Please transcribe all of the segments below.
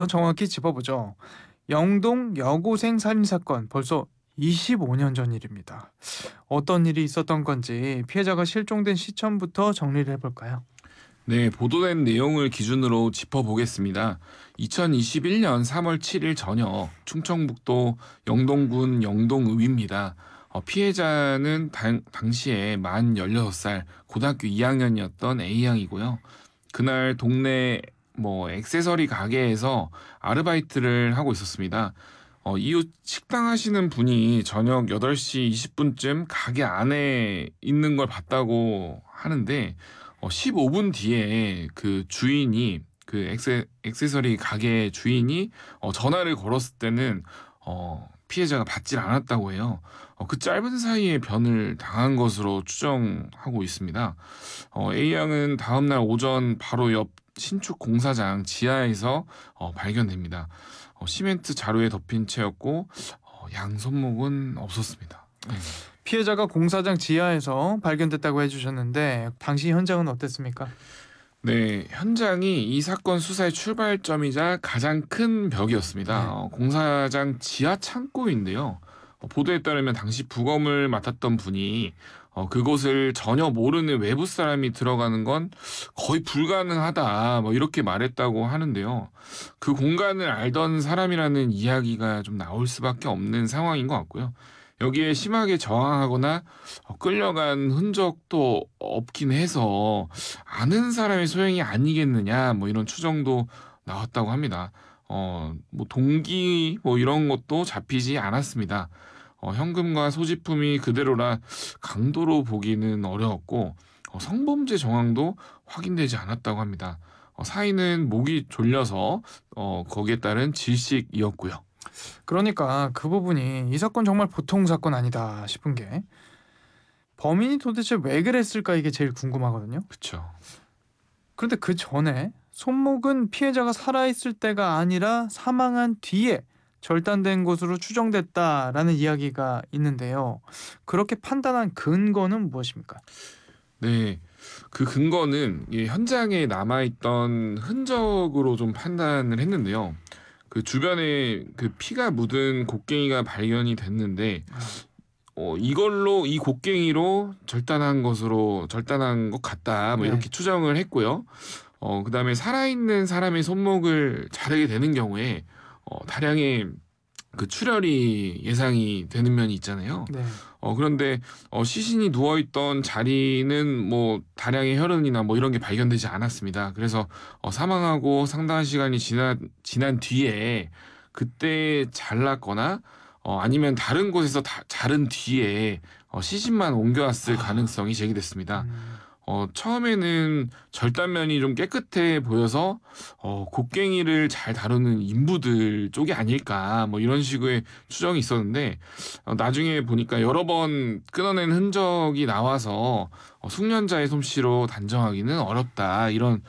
정확히 짚어보죠. 영동 여고생 살인 사건 벌써 25년 전 일입니다. 어떤 일이 있었던 건지 피해자가 실종된 시점부터 정리를 해볼까요? 네, 보도된 내용을 기준으로 짚어보겠습니다. 2021년 3월 7일 저녁 충청북도 영동군 영동읍입니다. 피해자는 당시에 만 16살 고등학교 2학년이었던 A양이고요. 그날 동네 액세서리 가게에서 아르바이트를 하고 있었습니다. 이웃 식당 하시는 분이 저녁 8시 20분쯤 가게 안에 있는 걸 봤다고 하는데 15분 뒤에 그 주인이 액세서리 가게 주인이 전화를 걸었을 때는 피해자가 받질 않았다고 해요. 그 짧은 사이에 변을 당한 것으로 추정하고 있습니다. A 양은 다음날 오전 바로 옆 신축 공사장 지하에서 발견됩니다. 시멘트 자루에 덮인 채였고 양 손목은 없었습니다. 네. 피해자가 공사장 지하에서 발견됐다고 해주셨는데 당시 현장은 어땠습니까? 네, 현장이 이 사건 수사의 출발점이자 가장 큰 벽이었습니다. 네. 공사장 지하 창고인데요. 보도에 따르면 당시 부검을 맡았던 분이 그곳을 전혀 모르는 외부 사람이 들어가는 건 거의 불가능하다, 이렇게 말했다고 하는데요. 그 공간을 알던 사람이라는 이야기가 좀 나올 수밖에 없는 상황인 것 같고요. 여기에 심하게 저항하거나 끌려간 흔적도 없긴 해서 아는 사람의 소행이 아니겠느냐, 이런 추정도 나왔다고 합니다. 동기 이런 것도 잡히지 않았습니다. 현금과 소지품이 그대로라 강도로 보기는 어려웠고 성범죄 정황도 확인되지 않았다고 합니다. 사인은 목이 졸려서 거기에 따른 질식이었고요. 그러니까 그 부분이 이 사건 정말 보통 사건 아니다 싶은 게 범인이 도대체 왜 그랬을까 이게 제일 궁금하거든요. 그렇죠. 그런데 그 전에 손목은 피해자가 살아있을 때가 아니라 사망한 뒤에 절단된 것으로 추정됐다라는 이야기가 있는데요. 그렇게 판단한 근거는 무엇입니까? 네, 그 근거는 현장에 남아있던 흔적으로 좀 판단을 했는데요. 그 주변에 그 피가 묻은 곡괭이가 발견이 됐는데 이걸로 이 곡괭이로 절단한 것 같다, 네. 이렇게 추정을 했고요. 그다음에 살아있는 사람의 손목을 자르게 되는 경우에 다량의 그 출혈이 예상이 되는 면이 있잖아요. 네. 그런데 시신이 누워있던 자리는 다량의 혈흔이나 이런 게 발견되지 않았습니다. 그래서 사망하고 상당한 시간이 지난 뒤에 그때 잘랐거나 아니면 다른 곳에서 자른 뒤에 시신만 옮겨왔을 가능성이 제기됐습니다. 음, 처음에는 절단면이 좀 깨끗해 보여서 곡괭이를 잘 다루는 인부들 쪽이 아닐까, 이런 식의 추정이 있었는데 나중에 보니까 여러 번 끊어낸 흔적이 나와서 숙련자의 솜씨로 단정하기는 어렵다, 이런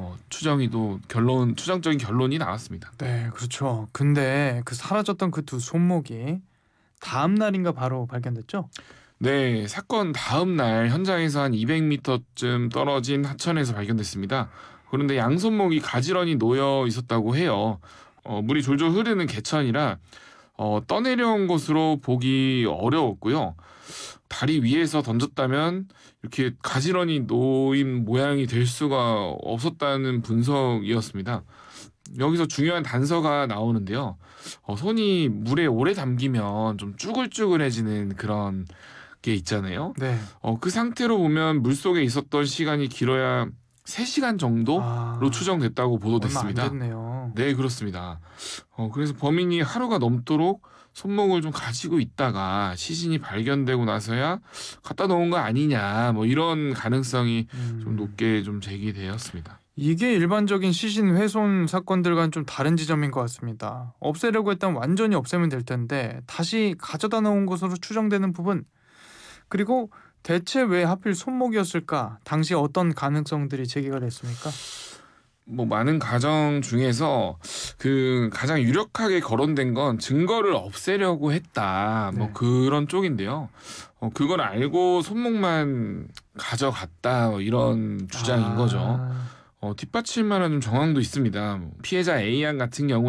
추정적인 결론이 나왔습니다. 네, 그렇죠. 근데 그 사라졌던 그 두 손목이 다음 날인가 바로 발견됐죠? 네, 사건 다음 날 현장에서 한 200m쯤 떨어진 하천에서 발견됐습니다. 그런데 양손목이 가지런히 놓여 있었다고 해요. 물이 졸졸 흐르는 개천이라 떠내려온 것으로 보기 어려웠고요. 다리 위에서 던졌다면 이렇게 가지런히 놓인 모양이 될 수가 없었다는 분석이었습니다. 여기서 중요한 단서가 나오는데요. 손이 물에 오래 담기면 좀 쭈글쭈글해지는 그런 게 있잖아요. 네. 그 상태로 보면 물속에 있었던 시간이 길어야 3시간 정도로 아, 추정됐다고 얼마 안 보도됐습니다. 됐네요. 네, 그렇습니다. 그래서 범인이 하루가 넘도록 손목을 좀 가지고 있다가 시신이 발견되고 나서야 갖다 놓은 거 아니냐, 이런 가능성이 좀 음. 높게 좀 제기되었습니다. 이게 일반적인 시신 훼손 사건들과는 좀 다른 지점인 것 같습니다. 없애려고 했다면 완전히 없애면 될 텐데 다시 가져다 놓은 것으로 추정되는 부분, 그리고 대체 왜 하필 손목이었을까? 당시 어떤 가능성들이 제기가 됐습니까? 많은 가정 중에서 그 가장 유력하게 거론된 건 증거를 없애려고 했다, 네. 그런 쪽인데요. 그걸 알고 손목만 가져갔다, 이런 주장인 거죠. 아, 뒷받침하는 좀 정황도 있습니다. 피해자 A양 같은 경우